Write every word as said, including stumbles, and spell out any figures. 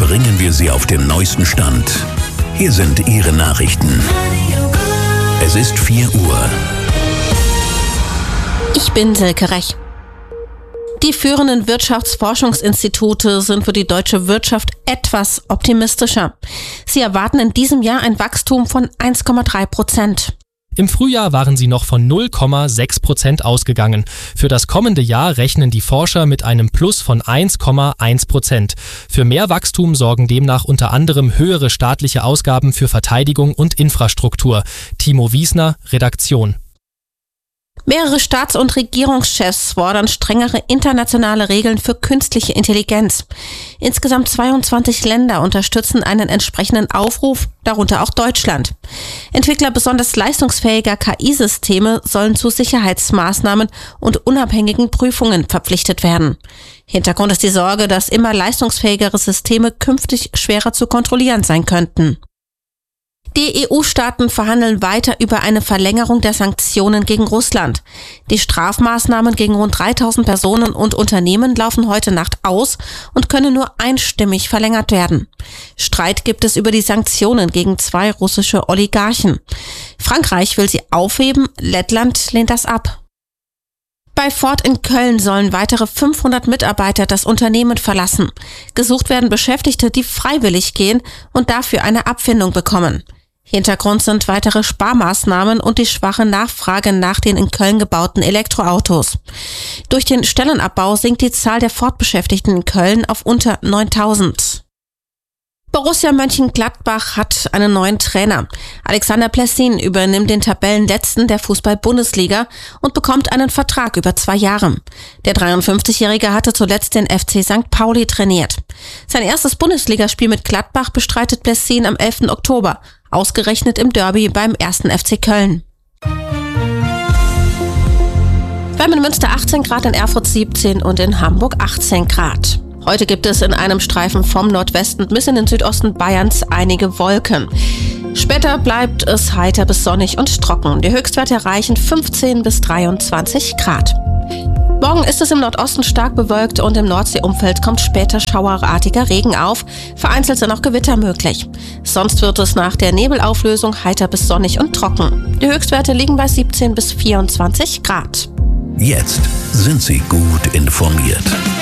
bringen wir Sie auf den neuesten Stand. Hier sind Ihre Nachrichten. Es ist vier Uhr. Ich bin Silke Rech. Die führenden Wirtschaftsforschungsinstitute sind für die deutsche Wirtschaft etwas optimistischer. Sie erwarten in diesem Jahr ein Wachstum von eins Komma drei Prozent. Im Frühjahr waren sie noch von null Komma sechs Prozent ausgegangen. Für das kommende Jahr rechnen die Forscher mit einem Plus von eins Komma eins Prozent. Für mehr Wachstum sorgen demnach unter anderem höhere staatliche Ausgaben für Verteidigung und Infrastruktur. Timo Wiesner, Redaktion. Mehrere Staats- und Regierungschefs fordern strengere internationale Regeln für künstliche Intelligenz. Insgesamt zweiundzwanzig Länder unterstützen einen entsprechenden Aufruf, darunter auch Deutschland. Entwickler besonders leistungsfähiger K I-Systeme sollen zu Sicherheitsmaßnahmen und unabhängigen Prüfungen verpflichtet werden. Hintergrund ist die Sorge, dass immer leistungsfähigere Systeme künftig schwerer zu kontrollieren sein könnten. Die E U-Staaten verhandeln weiter über eine Verlängerung der Sanktionen gegen Russland. Die Strafmaßnahmen gegen rund dreitausend Personen und Unternehmen laufen heute Nacht aus und können nur einstimmig verlängert werden. Streit gibt es über die Sanktionen gegen zwei russische Oligarchen. Frankreich will sie aufheben, Lettland lehnt das ab. Bei Ford in Köln sollen weitere fünfhundert Mitarbeiter das Unternehmen verlassen. Gesucht werden Beschäftigte, die freiwillig gehen und dafür eine Abfindung bekommen. Hintergrund sind weitere Sparmaßnahmen und die schwache Nachfrage nach den in Köln gebauten Elektroautos. Durch den Stellenabbau sinkt die Zahl der Ford-Beschäftigten in Köln auf unter neuntausend. Borussia Mönchengladbach hat einen neuen Trainer. Alexander Plessin übernimmt den Tabellenletzten der Fußball-Bundesliga und bekommt einen Vertrag über zwei Jahre. Der dreiundfünfzigjährige hatte zuletzt den F C Sankt Pauli trainiert. Sein erstes Bundesligaspiel mit Gladbach bestreitet Plessin am elften Oktober, ausgerechnet im Derby beim ersten F C Köln. Wir haben in Münster achtzehn Grad, in Erfurt siebzehn und in Hamburg achtzehn Grad. Heute gibt es in einem Streifen vom Nordwesten bis in den Südosten Bayerns einige Wolken. Später bleibt es heiter bis sonnig und trocken. Die Höchstwerte erreichen fünfzehn bis dreiundzwanzig Grad. Morgen ist es im Nordosten stark bewölkt und im Nordseeumfeld kommt später schauerartiger Regen auf. Vereinzelt sind auch Gewitter möglich. Sonst wird es nach der Nebelauflösung heiter bis sonnig und trocken. Die Höchstwerte liegen bei siebzehn bis vierundzwanzig Grad. Jetzt sind Sie gut informiert.